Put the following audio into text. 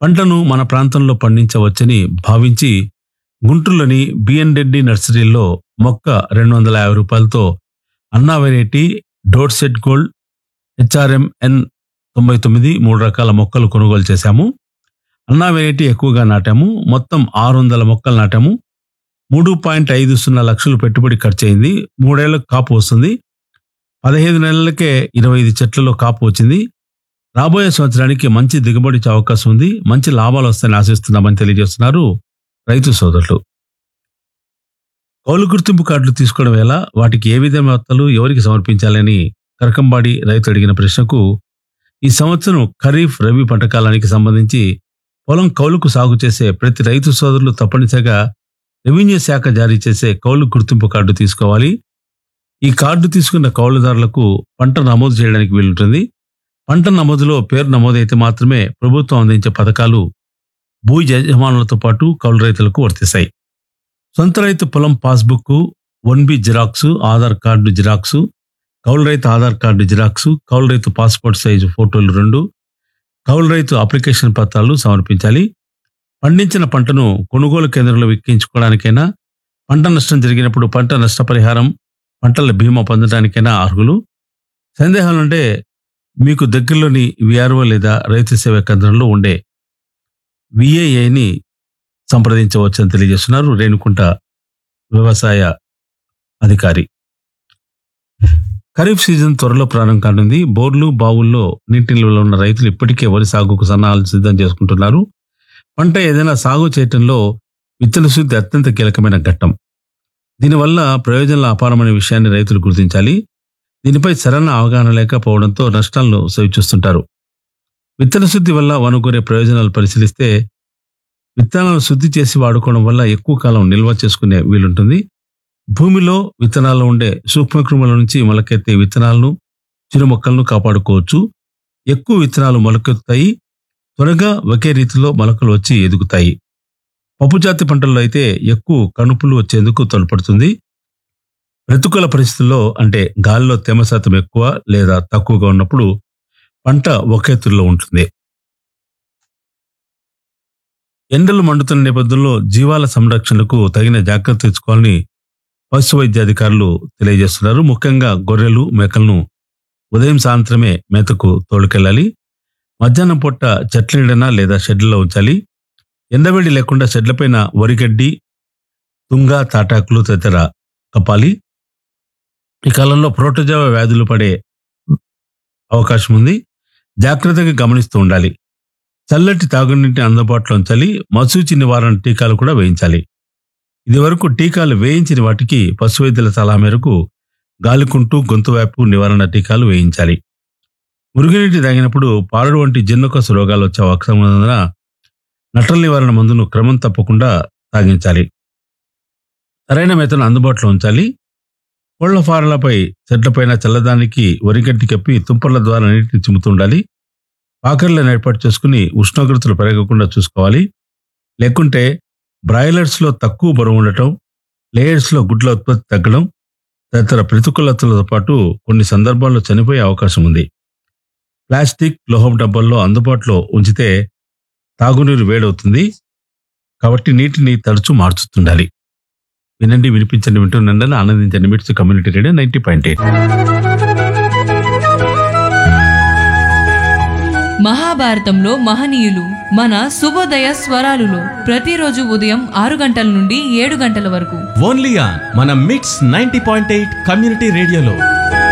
పంటను మన ప్రాంతంలో పండించవచ్చని భావించి గుంటూరులోని బిఎన్ రెడ్డి నర్సరీలో మొక్క 250 రూపాయలతో అన్నా వెరైటీ, డోట్ సెట్ గోల్డ్, హెచ్ఆర్ఎంఎన్ 99 3 రకాల మొక్కలు కొనుగోలు చేశాము. అన్నా వెరైటీ ఎక్కువగా నాటాము. మొత్తం 600 మొక్కలు నాటాము. 3.50 లక్షలు పెట్టుబడి ఖర్చయింది. 3 ఏళ్లకు కాపు వస్తుంది. 15 నెలలకే 25 చెట్లలో కాపు వచ్చింది. రాబోయే సంవత్సరానికి మంచి దిగుబడి వచ్చే అవకాశం ఉంది. మంచి లాభాలు వస్తాయని ఆశిస్తున్నామని తెలియజేస్తున్నారు రైతు సోదరులు. కౌలు గుర్తింపు కార్డులు తీసుకోవడం ఎలా, వాటికి ఏ విధమైన పత్రాలు ఎవరికి సమర్పించాలని కరకంబాడి రైతు అడిగిన ప్రశ్నకు, ఈ సంవత్సరం ఖరీఫ్, రబీ పంట కాలానికి సంబంధించి పొలం కౌలుకు సాగు చేసే ప్రతి రైతు సోదరులు తప్పనిసరిగా రెవెన్యూ శాఖ జారీ చేసే కౌలు గుర్తింపు కార్డు తీసుకోవాలి. ఈ కార్డు తీసుకున్న కౌలుదారులకు పంట నమోదు చేయడానికి వీలుంటుంది. పంట నమోదులో పేరు నమోదైతే మాత్రమే ప్రభుత్వం అందించే పథకాలు భూ యజమానులతో పాటు కౌలు రైతులకు వర్తిస్తాయి. సొంత రైతు పొలం passbook, 1B xerox, Aadhaar card xerox, కౌలు రైతు ఆధార్ కార్డు జిరాక్సు, కౌలు రైతు పాస్పోర్ట్ సైజు ఫోటోలు 2, కౌలు రైతు అప్లికేషన్ పత్రాలు సమర్పించాలి. పండించిన పంటను కొనుగోలు కేంద్రంలో విక్రయించుకోవడానికైనా, పంట నష్టం జరిగినప్పుడు పంట నష్టపరిహారం, పంటల బీమా పొందడానికైనా అర్హులు. సందేహాలుంటే మీకు దగ్గరలోని విఆర్ఓ లేదా రైతు సేవా కేంద్రంలో ఉండే విఏఏని సంప్రదించవచ్చని తెలియజేస్తున్నారు రేణుకుంట వ్యవసాయ అధికారి. ఖరీఫ్ సీజన్ త్వరలో ప్రారంభం కానుంది. బోర్లు, బావుల్లో నీటి నిల్వలో ఉన్న రైతులు ఇప్పటికే వరి సాగుకు సన్నాహాలు సిద్ధం చేసుకుంటున్నారు. పంట ఏదైనా సాగు చేయటంలో విత్తన శుద్ధి అత్యంత కీలకమైన ఘట్టం. దీనివల్ల ప్రయోజనాలు అపారమైన విషయాన్ని రైతులు గుర్తించాలి. దీనిపై సరైన అవగాహన లేకపోవడంతో నష్టాలను సవిచూస్తుంటారు. విత్తన శుద్ధి వల్ల వనగూరే ప్రయోజనాలు పరిశీలిస్తే, విత్తనాలను శుద్ధి చేసి వాడుకోవడం వల్ల ఎక్కువ కాలం నిల్వ చేసుకునే వీలుంటుంది. భూమిలో విత్తనాల్లో ఉండే సూక్ష్మక్రిముల నుంచి మొలకెత్తే విత్తనాలను, చిరు మొక్కలను కాపాడుకోవచ్చు. ఎక్కువ విత్తనాలు మొలకెత్తుతాయి. త్వరగా ఒకే రీతిలో మొలకలు వచ్చి ఎదుగుతాయి. పప్పుజాతి పంటల్లో అయితే ఎక్కువ కణుపులు వచ్చేందుకు తోడ్పడుతుంది. ప్రతికూల పరిస్థితుల్లో, అంటే గాలిలో తేమ శాతం ఎక్కువ లేదా తక్కువగా ఉన్నప్పుడు పంట ఒకే ఎత్తులో ఉంటుంది. ఎండలు మండుతున్న నేపథ్యంలో జీవాల సంరక్షణకు తగిన జాగ్రత్త తీసుకోవాలని పశు వైద్యాధికారులు తెలియజేస్తున్నారు. ముఖ్యంగా గొర్రెలు, మేకలను ఉదయం సాయంత్రమే మేతకు తోలుకెళ్లాలి. మధ్యాహ్నం పూట చెట్ల నీడన లేదా షెడ్లలో ఉంచాలి. ఎండవేడి లేకుండా షెడ్లపైన వరిగడ్డి, తుంగ, తాటాకులు తదితర కప్పాలి. ఈ కాలంలో ప్రోటోజోవా వ్యాధులు పడే అవకాశం ఉంది. జాగ్రత్తగా గమనిస్తూ ఉండాలి. చల్లటి తాగునీటిని అందుబాటులో ఉంచాలి. మశూచి నివారణ టీకాలు కూడా వేయించాలి. ఇది వరకు టీకాలు వేయించిన వాటికి పశు వైద్యుల సలహా మేరకు గాలికుంటు, గొంతు వ్యాపు నివారణ టీకాలు వేయించాలి. మురుగునీటి తాగినప్పుడు పారుడు వంటి జిన్నకోశ రోగాలు వచ్చే అవకాశం ఉన్నందున నట్టల నివారణ మందును క్రమం తప్పకుండా తాగించాలి. సరైన మేతను అందుబాటులో ఉంచాలి. కోళ్ల ఫారాలపై, చెట్లపైన చల్లదానికి వరిగడ్డి కప్పి తుంపర్ల ద్వారా నీటిని చిమ్ముతుండాలి. పాకర్లను ఏర్పాటు చేసుకుని ఉష్ణోగ్రతలు పెరగకుండా చూసుకోవాలి. లేకుంటే బ్రాయిలర్స్లో తక్కువ బరువు ఉండటం, లేయర్స్లో గుడ్ల ఉత్పత్తి తగ్గడం తదితర ప్రతికూలతలతో పాటు కొన్ని సందర్భాల్లో చనిపోయే అవకాశం ఉంది. ప్లాస్టిక్, లోహం డబ్బాల్లో అందుబాటులో ఉంచితే తాగునీరు వేడవుతుంది. కాబట్టి నీటిని తరచూ మార్చుతుండాలి. వినండి, వినిపించండి, వింటున్నండి, ఆనందించండి. మిట్స్ కమ్యూనిటీ రేడియో 90.8. మహాభారతంలో మహనీయులు మన శుభోదయ స్వరాలులో ప్రతిరోజు ఉదయం 6 గంటల నుండి 7 గంటల వరకు ఓన్లీ ఆన్ మన మిట్స్ 90.8 కమ్యూనిటీ రేడియోలో.